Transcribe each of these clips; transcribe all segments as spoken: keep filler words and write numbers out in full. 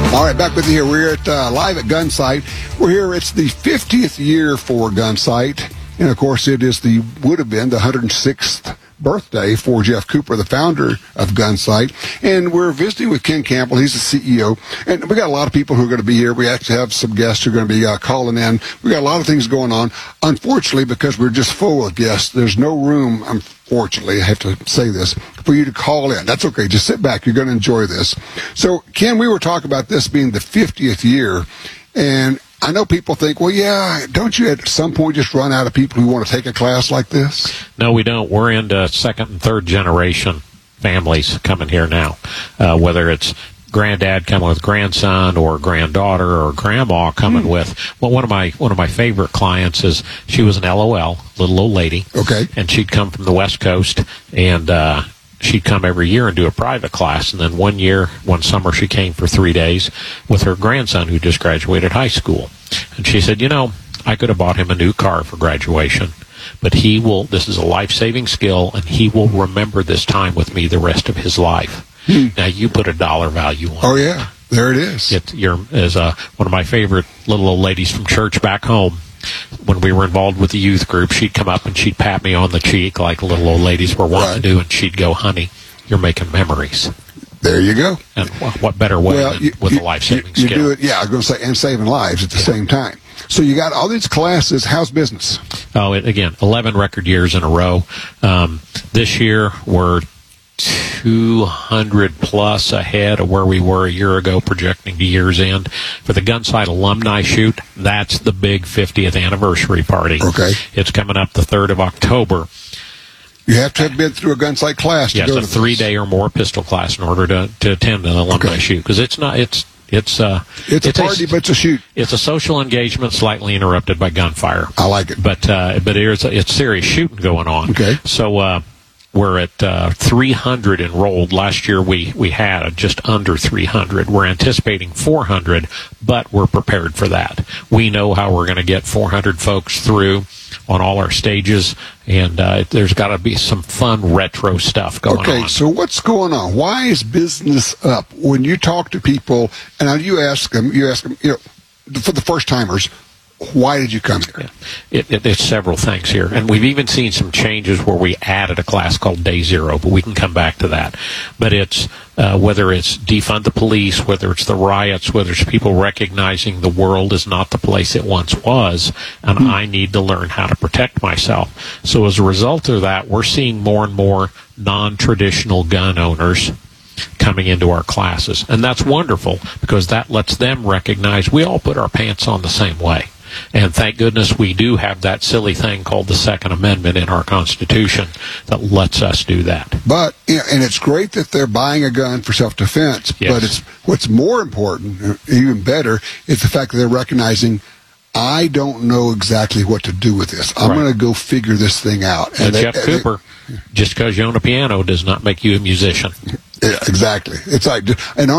All right, back with you here. We're at uh, live at Gunsight. We're here. It's the fiftieth year for Gunsight, and of course, it is the would have been the one hundred sixth birthday for Jeff Cooper, the founder of Gunsight. And we're visiting with Ken Campbell. He's the C E O. And we got a lot of people who are going to be here. We actually have some guests who are going to be uh, calling in. We got a lot of things going on. Unfortunately, because we're just full of guests, there's no room, unfortunately, I have to say this, for you to call in. That's okay. Just sit back. You're going to enjoy this. So, Ken, we were talking about this being the fiftieth year, and I know people think, well, yeah, don't you at some point just run out of people who want to take a class like this? No, we don't. We're into second and third generation families coming here now, uh, whether it's granddad coming with grandson or granddaughter or grandma coming mm. with. Well, one of my one of my favorite clients is she was an L O L, little old lady. Okay. And she'd come from the West Coast, and uh, she'd come every year and do a private class. And then one year, one summer, she came for three days with her grandson who just graduated high school. And she said, you know, I could have bought him a new car for graduation, but he will, this is a life-saving skill, and he will remember this time with me the rest of his life. Hmm. Now, you put a dollar value on Oh, it. yeah. There it is. It, you're, as uh, one of my favorite little old ladies from church back home, when we were involved with the youth group, she'd come up and she'd pat me on the cheek like little old ladies were wanting right. to do, and she'd go, honey, you're making memories. There you go. And what better way well, than you, with you, a life-saving you, you skill? do it, yeah, I was going to say, and saving lives at the yeah. same time. So you got all these classes. How's business? Oh, it, again, eleven record years in a row. Um, this year, we're two hundred plus ahead of where we were a year ago, projecting to year's end. For the Gunsight Alumni Shoot, that's the big fiftieth anniversary party. Okay. It's coming up the third of October. You have to have been through a Gunsight class to yes, go to a three-day or more pistol class in order to, to attend an alumni okay. shoot. Because it's not, it's, it's, uh, it's, it's a party, a, but it's a shoot. It's a social engagement slightly interrupted by gunfire. I like it. But, uh, but it's, it's serious shooting going on. Okay. So, uh, we're at uh, three hundred enrolled. Last year we, we had just under three hundred. We're anticipating four hundred, but we're prepared for that. We know how we're going to get four hundred folks through on all our stages, and uh, there's got to be some fun retro stuff going okay, on. Okay, so what's going on? Why is business up? When you talk to people, and you ask them, you ask them, you know, for the first timers, why did you come here? Yeah. It, it, it's several things here. And we've even seen some changes where we added a class called Day Zero, but we can come back to that. But it's uh, whether it's defund the police, whether it's the riots, whether it's people recognizing the world is not the place it once was, and mm-hmm. I need to learn how to protect myself. So as a result of that, we're seeing more and more non-traditional gun owners coming into our classes. And that's wonderful because that lets them recognize we all put our pants on the same way. And thank goodness we do have that silly thing called the Second Amendment in our Constitution that lets us do that. But, you know, and it's great that they're buying a gun for self-defense, yes. but it's what's more important, even better, is the fact that they're recognizing I don't know exactly what to do with this. I'm right. going to go figure this thing out. And, and they, Jeff and Cooper, they, just because you own a piano does not make you a musician. Yeah, exactly. It's like, and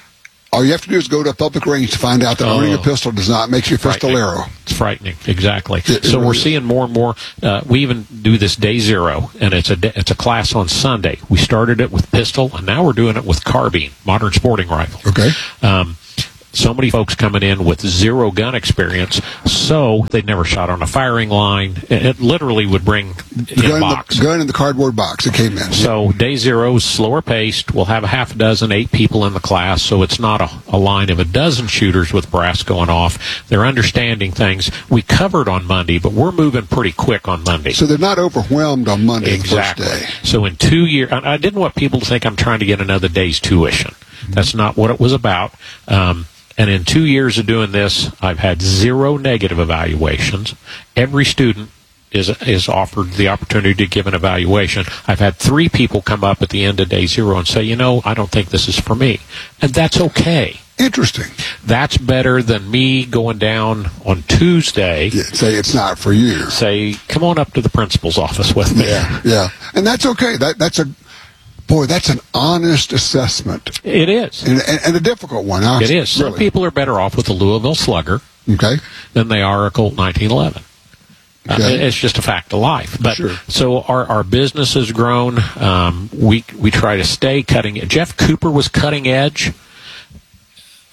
all you have to do is go to a public range to find out that oh, owning a pistol does not make you a pistolero. It's frightening, exactly. It, it so really we're is. seeing more and more. Uh, we even do this Day Zero, and it's a it's a class on Sunday. We started it with pistol, and now we're doing it with carbine, modern sporting rifle. Okay. Um, So many folks coming in with zero gun experience, so they'd never shot on a firing line. It literally would bring the in gun, a box. The gun in the cardboard box that came in. So Day Zero is slower paced. We'll have a half a dozen, eight people in the class, so it's not a, a line of a dozen shooters with brass going off. They're understanding things. We covered on Monday, but we're moving pretty quick on Monday. So they're not overwhelmed on Monday, exactly. the first day. So in two years, I didn't want people to think I'm trying to get another day's tuition. Mm-hmm. That's not what it was about. Um, And in two years of doing this, I've had zero negative evaluations. Every student is is offered the opportunity to give an evaluation. I've had three people come up at the end of Day Zero and say, you know, I don't think this is for me. And that's okay. Interesting. That's better than me going down on Tuesday. Yeah, say it's not for you. Say, come on up to the principal's office with me. Yeah, yeah. And that's okay. That That's a... Boy, that's an honest assessment. It is. And, and, and a difficult one. Huh? It is. Some really. people are better off with a Louisville Slugger okay. than they are a Colt nineteen eleven. Okay. Uh, it's just a fact of life. But sure. So our, our business has grown. Um, we we try to stay cutting edge. Jeff Cooper was cutting edge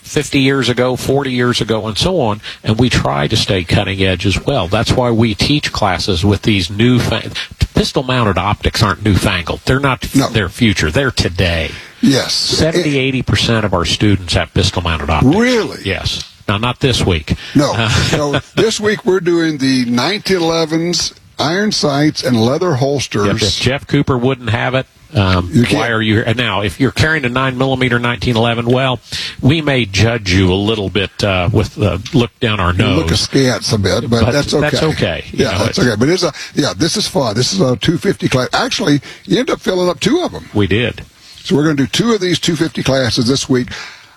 fifty years ago, forty years ago, and so on, and we try to stay cutting edge as well. That's why we teach classes with these new pistol-mounted optics aren't newfangled. They're not no. their future. They're today. Yes. seventy, eighty percent of our students have pistol-mounted optics. Really? Yes. Now, not this week. No. Uh, so this week we're doing the nineteen elevens, iron sights, and leather holsters. If Jeff Cooper wouldn't have it, um, why are you here? Now, if you're carrying a nine millimeter nineteen eleven, well, we may judge you a little bit uh, with the look down our nose. Look askance a bit, but, but that's okay. That's okay. You yeah, know, that's okay. But it's a yeah, this is fun. This is a two fifty class. Actually, you end up filling up two of them. We did. So we're going to do two of these two fifty classes this week.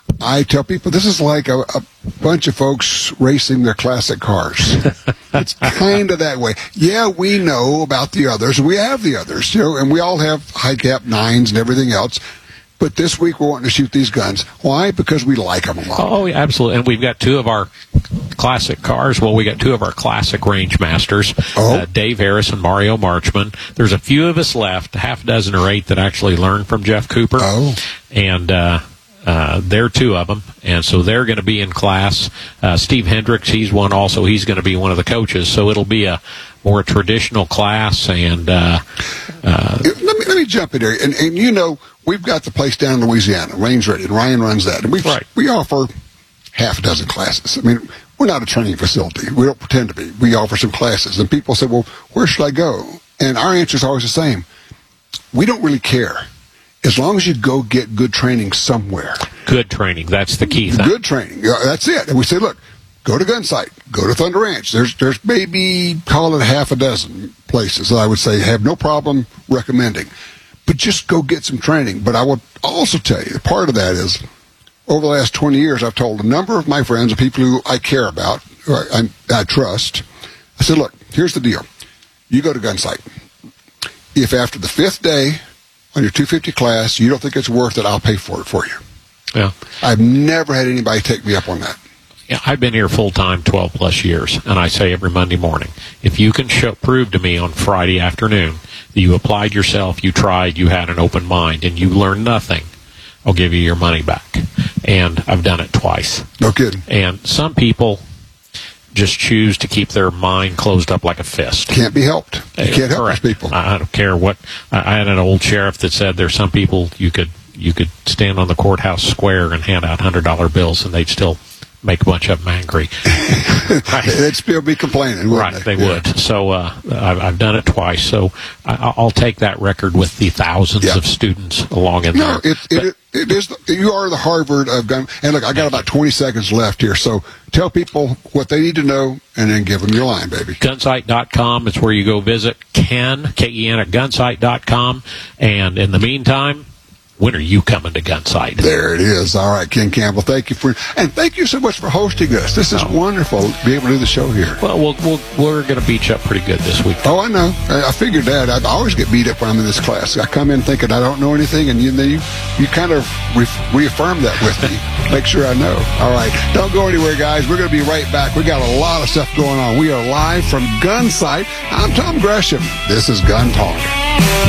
I tell people this is like a, a bunch of folks racing their classic cars. It's kind of that way. Yeah, we know about the others. We have the others, you know, and we all have high cap nines and everything else. But this week we're wanting to shoot these guns. Why? Because we like them a lot. Oh, yeah, absolutely. And we've got two of our classic cars. Well, we got two of our classic range masters, oh. uh, Dave Harris and Mario Marchman. There's a few of us left, a half dozen or eight that actually learned from Jeff Cooper. Oh. And, uh, Uh, there are two of them, and so they're going to be in class. Uh, Steve Hendricks, he's one also. He's going to be one of the coaches, so it'll be a more traditional class. And uh, uh, let me let me jump in there, and, and you know we've got the place down in Louisiana, Range Ready, and Ryan runs that, and we right. we offer half a dozen classes. I mean, we're not a training facility. We don't pretend to be. We offer some classes, and people say, "Well, where should I go?" And our answer is always the same: we don't really care. As long as you go get good training somewhere. Good training. That's the key thing. Good training. Uh, that's it. And we say, look, go to Gunsight. Go to Thunder Ranch. There's there's maybe, call it half a dozen places that I would say have no problem recommending. But just go get some training. But I would also tell you, part of that is, over the last twenty years, I've told a number of my friends and people who I care about, who I, I, I trust, I said, look, here's the deal. You go to Gunsight. If after the fifth day, on your two fifty class, you don't think it's worth it, I'll pay for it for you. Yeah. I've never had anybody take me up on that. Yeah, I've been here full-time twelve plus years, and I say every Monday morning, if you can show, prove to me on Friday afternoon that you applied yourself, you tried, you had an open mind, and you learned nothing, I'll give you your money back. And I've done it twice. No kidding. And some people just choose to keep their mind closed up like a fist. Can't be helped. You can't help Correct. those people. I don't care what. I had an old sheriff that said there's some people you could you could stand on the courthouse square and hand out hundred dollar bills and they'd still make a bunch of them angry. Right. They'd still be complaining, wouldn't right, they? they yeah. would. So uh, I've, I've done it twice. So I, I'll take that record with the thousands yeah. of students along in no, there. it, it, it, it is. The, you are the Harvard of gun. And look, I got about twenty seconds left here. So tell people what they need to know and then give them your line, baby. Gunsight dot com is where you go visit. Ken, K E N, at gunsight dot com. And in the meantime, when are you coming to Gunsight? There it is. All right, Ken Campbell, thank you for, and thank you so much for hosting us. This is oh. wonderful to be able to do the show here. Well, we'll, we'll we're going to beat you up pretty good this week. Oh, I know. I, I figured that. I always get beat up when I'm in this class. I come in thinking I don't know anything, and you you, you kind of re- reaffirm that with me. Make sure I know. All right. Don't go anywhere, guys. We're going to be right back. We got a lot of stuff going on. We are live from Gunsight. I'm Tom Gresham. This is Gun Talk.